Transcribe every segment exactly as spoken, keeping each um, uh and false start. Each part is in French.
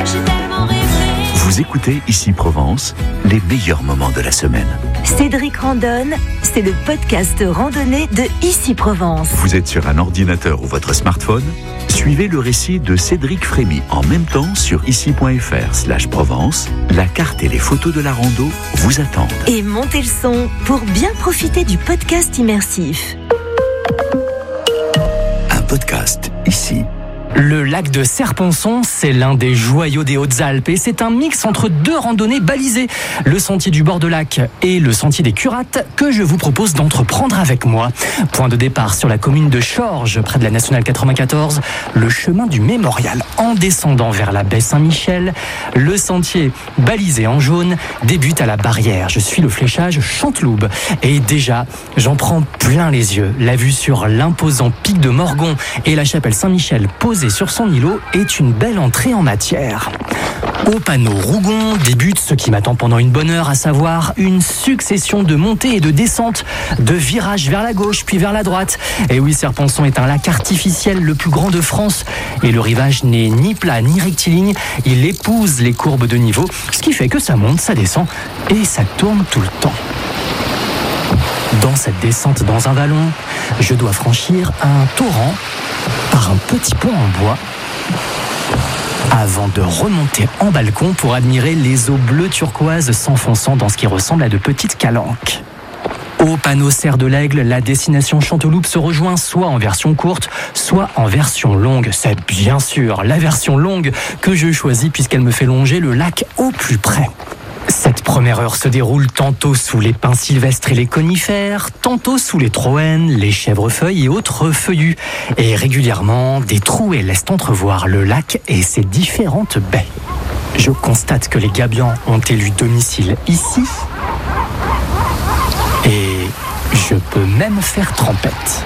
j'ai tellement rêvé. Vous écoutez Ici Provence, les meilleurs moments de la semaine. Cédric Randonne, c'est le podcast randonnée de Ici Provence. Vous êtes sur un ordinateur ou votre smartphone? Suivez le récit de Cédric Frémy en même temps sur ici.fr slash Provence. La carte et les photos de la rando vous attendent. Et montez le son pour bien profiter du podcast immersif. Un podcast ici. Le lac de Serponçon, c'est l'un des joyaux des Hautes-Alpes et c'est un mix entre deux randonnées balisées, le sentier du bord de lac et le sentier des Curates, que je vous propose d'entreprendre avec moi. Point de départ sur la commune de Chorges, près de la nationale quatre-vingt-quatorze, le chemin du Mémorial. En descendant vers la baie Saint-Michel, le sentier balisé en jaune débute à la barrière. Je suis le fléchage Chanteloube et déjà, j'en prends plein les yeux. La vue sur l'imposant pic de Morgon et la chapelle Saint-Michel posée sur son îlot est une belle entrée en matière. Au panneau Rougon débute ce qui m'attend pendant une bonne heure, à savoir une succession de montées et de descentes, de virages vers la gauche puis vers la droite. Et oui, Serponçon est un lac artificiel le plus grand de France et le rivage n'est ni plat ni rectiligne, il épouse les courbes de niveau, ce qui fait que ça monte, ça descend et ça tourne tout le temps. Dans cette descente dans un vallon, je dois franchir un torrent par un petit pont en bois avant de remonter en balcon pour admirer les eaux bleues turquoises s'enfonçant dans ce qui ressemble à de petites calanques. Au panneau Serre de l'Aigle, la destination Chanteloube se rejoint soit en version courte, soit en version longue. C'est bien sûr la version longue que je choisis puisqu'elle me fait longer le lac au plus près. Cette première heure se déroule tantôt sous les pins sylvestres et les conifères, tantôt sous les troènes, les chèvrefeuilles et autres feuillus. Et régulièrement, des trouées laissent entrevoir le lac et ses différentes baies. Je constate que les gabions ont élu domicile ici. Et je peux même faire trempette.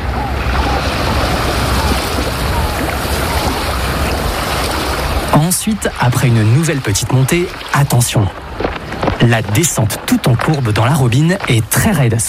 Ensuite, après une nouvelle petite montée, attention. La descente tout en courbe dans la Robine est très raide.